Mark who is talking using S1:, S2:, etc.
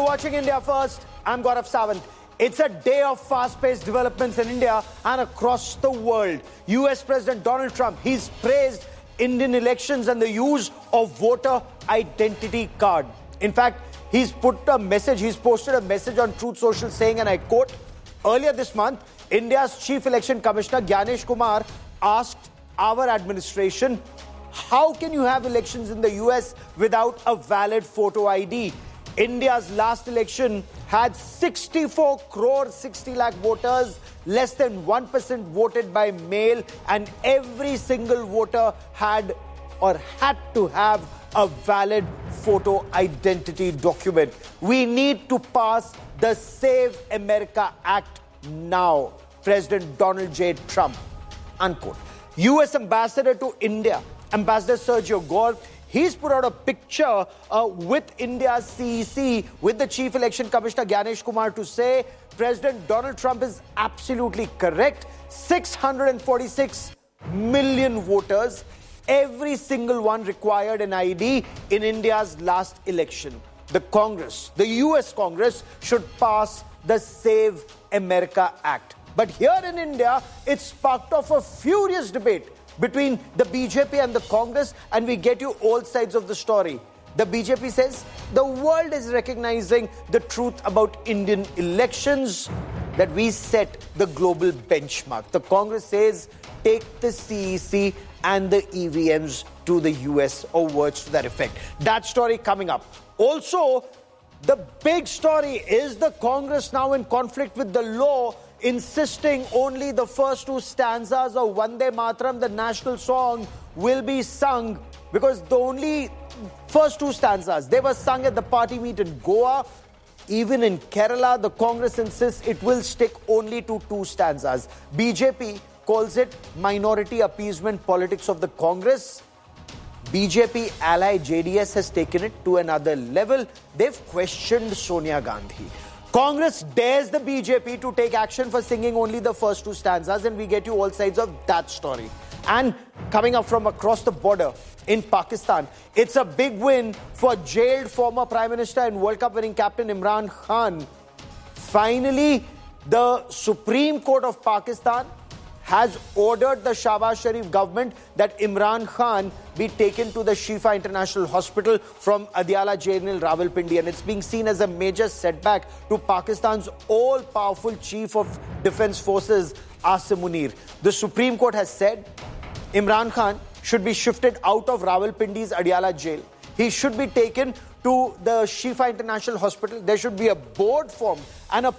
S1: watching India First. I'm Gaurav Sawant. It's a day of fast-paced developments in India and across the world. US President Donald Trump, he's praised Indian elections and the use of voter identity card. In fact, he's posted a message on Truth Social saying, and I quote, earlier this month, India's Chief Election Commissioner Gyanesh Kumar asked our administration, how can you have elections in the US without a valid photo ID? India's last election had 64 crore 60 lakh voters, less than 1% voted by mail, and every single voter had to have a valid photo identity document. We need to pass the Save America Act now. President Donald J. Trump, unquote. US Ambassador to India, Ambassador Sergio Gore, he's put out a picture with India's CEC, with the Chief Election Commissioner Gyanesh Kumar, to say President Donald Trump is absolutely correct. 646 million voters, every single one required an ID in India's last election. The Congress, the US Congress, should pass the Save America Act. But here in India, it sparked off a furious debate between the BJP and the Congress, and we get you all sides of the story. The BJP says the world is recognizing the truth about Indian elections, that we set the global benchmark. The Congress says take the CEC and the EVMs to the US, or words to that effect. That story coming up. Also, the big story is the Congress now in conflict with the law, insisting only the first two stanzas of Vande Mataram, the national song, will be sung, because the only first two stanzas, they were sung at the party meet in Goa. Even in Kerala, the Congress insists it will stick only to two stanzas. BJP calls it minority appeasement politics of the Congress. BJP ally JDS has taken it to another level. They've questioned Sonia Gandhi. Congress dares the BJP to take action for singing only the first two stanzas, and we get you all sides of that story. And coming up from across the border in Pakistan, it's a big win for jailed former Prime Minister and World Cup winning captain Imran Khan. Finally, the Supreme Court of Pakistan has ordered the Shahbaz Sharif government that Imran Khan be taken to the Shifa International Hospital from Adiala Jail in Rawalpindi, and it's being seen as a major setback to Pakistan's all-powerful Chief of Defence Forces, Asim Munir. The Supreme Court has said Imran Khan should be shifted out of Rawalpindi's Adiala Jail. He should be taken to the Shifa International Hospital. There should be a board formed and a